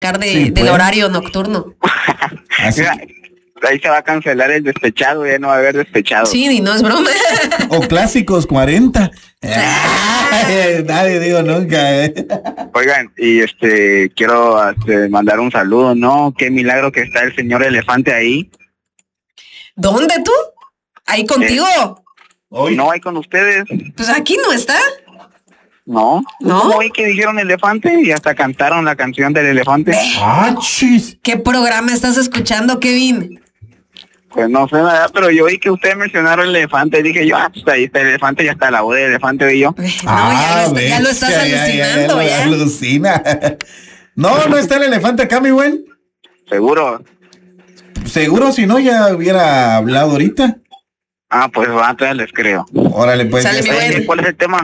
del horario nocturno. Así Mira, ahí se va a cancelar el despechado, ya no va a haber despechado. Sí, y no es broma. O clásicos 40. Nadie digo nunca. Oigan, y quiero mandar un saludo, ¿no? Qué milagro que está el señor elefante ahí. ¿Dónde tú? ¿Ahí contigo? No, ahí con ustedes. Pues aquí no está. No. ¿No? ¿Cómo oí que dijeron elefante? Y hasta cantaron la canción del elefante. ¡Ah, chis! ¿Qué programa estás escuchando, Kevin? Pues no sé nada, pero yo oí que ustedes mencionaron el elefante. Dije yo, pues ahí está el elefante, ya está la voz del elefante, oí yo. No, ya lo estás alucinando, ya. Alucina. No está el elefante acá, mi buen. ¿Seguro? Seguro, si no, ya hubiera hablado ahorita. Ah, pues va, entonces les creo. Órale, pues. Sale, mi buen. ¿Cuál es el tema?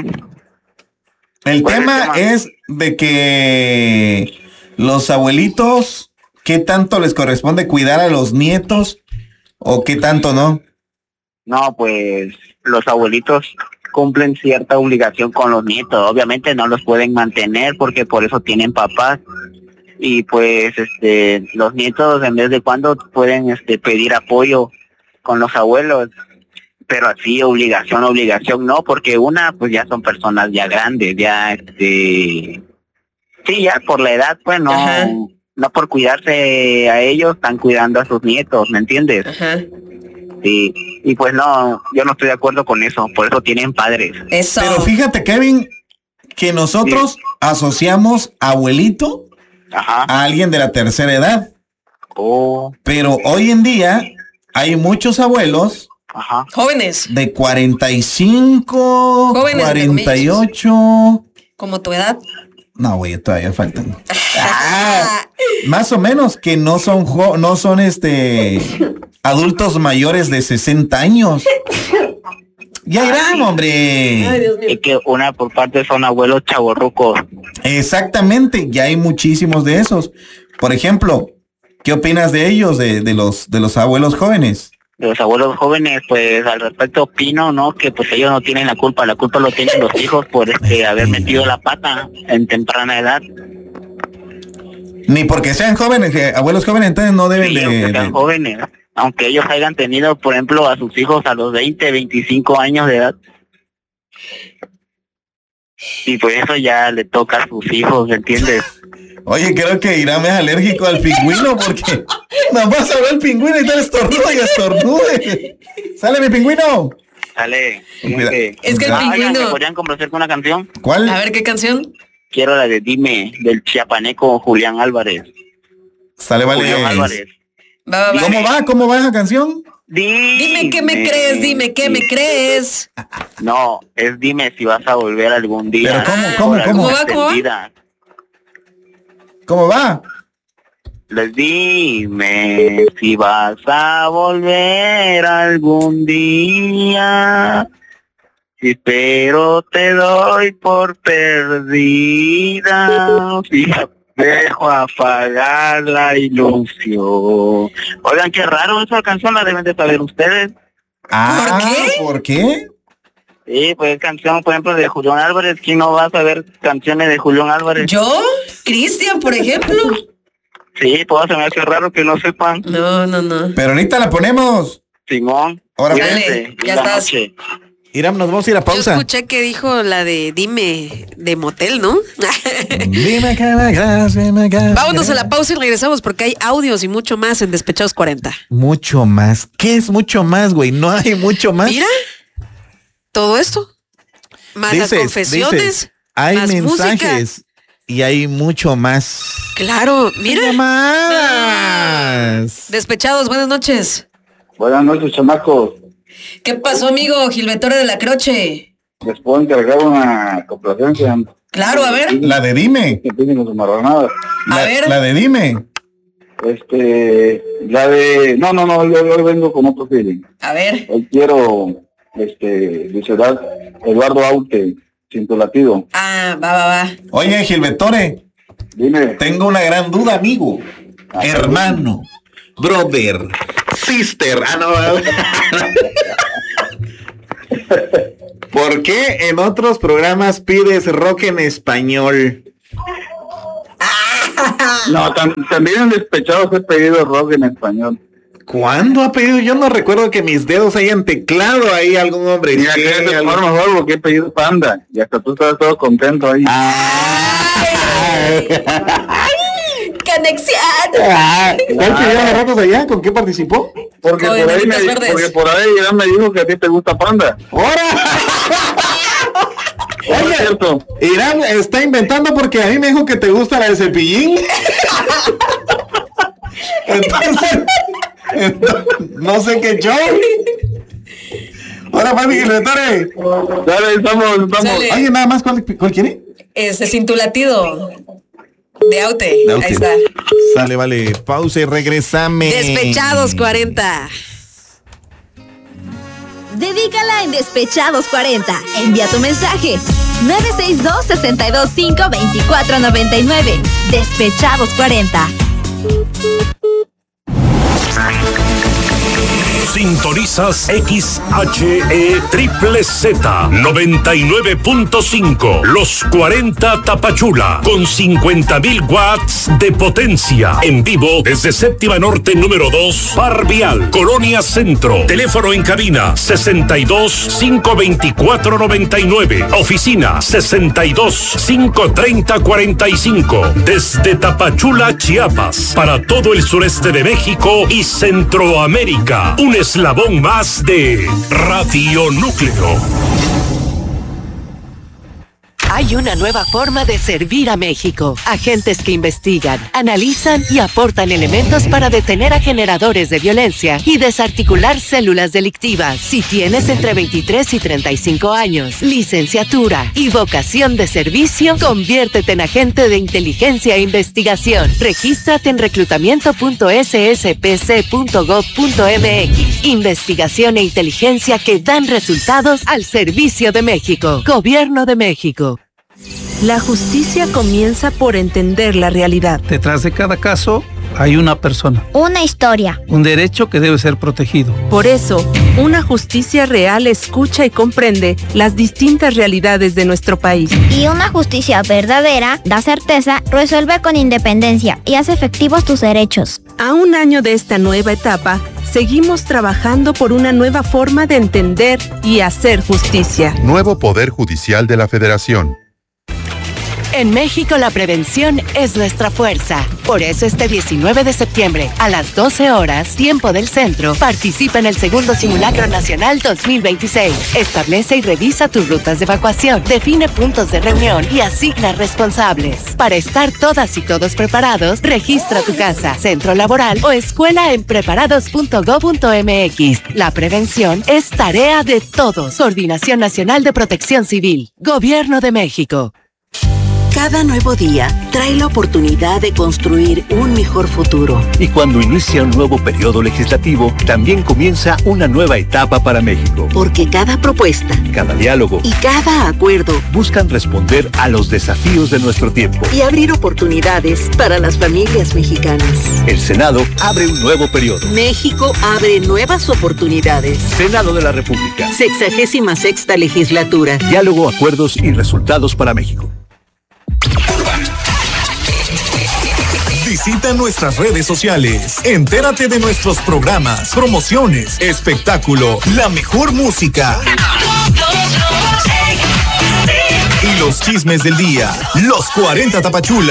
El tema es de que los abuelitos, ¿qué tanto les corresponde cuidar a los nietos o qué tanto no? No, pues los abuelitos cumplen cierta obligación con los nietos. Obviamente no los pueden mantener porque por eso tienen papás. Y pues los nietos en vez de cuando pueden pedir apoyo con los abuelos. Pero así obligación no, porque pues ya son personas ya grandes, ya sí, ya por la edad, pues no. Ajá. No por cuidarse a ellos, están cuidando a sus nietos, ¿me entiendes? Ajá. Sí, y pues no, yo no estoy de acuerdo con eso, por eso tienen padres. Eso. Pero fíjate, Kevin, que nosotros asociamos abuelito a alguien de la tercera edad. Pero hoy en día hay muchos abuelos jóvenes de 45, jóvenes 48. ¿Como tu edad? No, güey, todavía faltan. Más o menos que no son adultos mayores de 60 años. Ya irán, hombre. Ay, Dios mío. Es que una por parte son abuelos chavorrucos. Exactamente, ya hay muchísimos de esos. Por ejemplo, ¿qué opinas de ellos, de los abuelos jóvenes? De los abuelos jóvenes, pues al respecto opino, ¿no? Que pues ellos no tienen la culpa lo tienen los hijos por haber metido la pata en temprana edad. Ni porque sean jóvenes, abuelos jóvenes, entonces no deben aunque sean jóvenes, aunque ellos hayan tenido, por ejemplo, a sus hijos a los 20, 25 años de edad. Y pues eso ya le toca a sus hijos, ¿entiendes? Oye, creo que Irán es alérgico al pingüino porque nada más habló el pingüino y tal estornude. ¡Sale, mi pingüino! Sale. Es que el pingüino... ¿Me podrían complacer con una canción? ¿Cuál? A ver, ¿qué canción? Quiero la de Dime, del chiapaneco Julián Álvarez. Sale, vale. Julián Álvarez. Va. ¿Cómo va esa canción? Dime que me crees, dime que me crees. No, es dime si vas a volver algún día. Pero ¿cómo va? ¿Cómo va? Les dime si vas a volver algún día. Si pero te doy por perdida. Si dejo apagar la ilusión. Oigan, qué raro, esa canción la deben de saber ustedes. ¿Por qué? Sí, pues canción, por ejemplo, de Julián Álvarez. ¿Quién no va a saber canciones de Julián Álvarez? ¿Yo? ¿Cristian, por ejemplo? Sí, pues se me hace raro que no sepan. No. Pero ahorita la ponemos. Simón. Ahora dale, ya estás. Irán, nos vamos a ir a pausa. Yo escuché que dijo la de Dime de motel, ¿no? Dime que me crees, dime que me Vámonos a la pausa y regresamos porque hay audios y mucho más en Despechados 40. Mucho más. ¿Qué es mucho más, güey? No hay mucho más. Mira, todo esto. Más las confesiones. Hay más mensajes música. y hay mucho más. Claro, mira. Más. Despechados, buenas noches. Buenas noches, chamacos. ¿Qué pasó, amigo Gilberto de la Croche? Les puedo encargar una complacencia. Claro, a ver. La de Dime. Que piden con sus marranadas. A ver. La de Dime. La de... No, yo vengo con otro feeling. A ver. Hoy quiero, Ciudad Eduardo Aute, Sin tu latido. Va. Oye, Gilbertore. Dime. Tengo una gran duda, amigo. Hermano. Brother. Sister. ¿Por qué en otros programas pides rock en español? No, también en Despechados he pedido rock en español. ¿Cuándo ha pedido? Yo no recuerdo que mis dedos hayan teclado ahí algún hombre. Mira, que es el mejor porque he pedido Panda. Y hasta tú estás todo contento ahí. ¡Conexión! ¿Cuál pidió los ratos allá? ¿Con qué participó? Porque por ahí Irán me dijo que a ti te gusta Panda. ¡Ahora! Oye, Irán está inventando porque a mí me dijo que te gusta la de Cepillín. Entonces, no sé qué show. Ahora, papi, directores. Dale, estamos. Oye, nada más, ¿cuál quiere? Sin tu latido. De Aute. Ahí está. Sale, vale. Pausa y regresame. Despechados 40. Dedícala en Despechados 40. Envía tu mensaje. 962-625-2499. Despechados 40. Sintonizas XHE Triple Z 99.5 Los 40 Tapachula con 50,000 watts de potencia en vivo desde Séptima Norte número 2 Par Vial, Colonia Centro. Teléfono en cabina 62-524-99. Oficina 62-530-45. Desde Tapachula, Chiapas, para todo el sureste de México y Centroamérica. Un eslabón más de Radio Núcleo. Hay una nueva forma de servir a México. Agentes que investigan, analizan y aportan elementos para detener a generadores de violencia y desarticular células delictivas. Si tienes entre 23 y 35 años, licenciatura y vocación de servicio, conviértete en agente de inteligencia e investigación. Regístrate en reclutamiento.sspc.gov.mx. Investigación e inteligencia que dan resultados al servicio de México. Gobierno de México. La justicia comienza por entender la realidad. Detrás de cada caso hay una persona. Una historia. Un derecho que debe ser protegido. Por eso, una justicia real escucha y comprende las distintas realidades de nuestro país. Y una justicia verdadera da certeza, resuelve con independencia y hace efectivos tus derechos. A un año de esta nueva etapa, seguimos trabajando por una nueva forma de entender y hacer justicia. Nuevo Poder Judicial de la Federación. En México la prevención es nuestra fuerza. Por eso este 19 de septiembre, a las 12 horas, tiempo del centro, participa en el segundo Simulacro Nacional 2026. Establece y revisa tus rutas de evacuación, define puntos de reunión y asigna responsables. Para estar todas y todos preparados, registra tu casa, centro laboral o escuela en preparados.gov.mx. La prevención es tarea de todos. Coordinación Nacional de Protección Civil. Gobierno de México. Cada nuevo día trae la oportunidad de construir un mejor futuro. Y cuando inicia un nuevo periodo legislativo, también comienza una nueva etapa para México. Porque cada propuesta, cada diálogo y cada acuerdo buscan responder a los desafíos de nuestro tiempo y abrir oportunidades para las familias mexicanas. El Senado abre un nuevo periodo. México abre nuevas oportunidades. Senado de la República. 66ª legislatura. Diálogo, acuerdos y resultados para México. Visita nuestras redes sociales. Entérate de nuestros programas, promociones, espectáculo, la mejor música y los chismes del día. Los 40 Tapachula.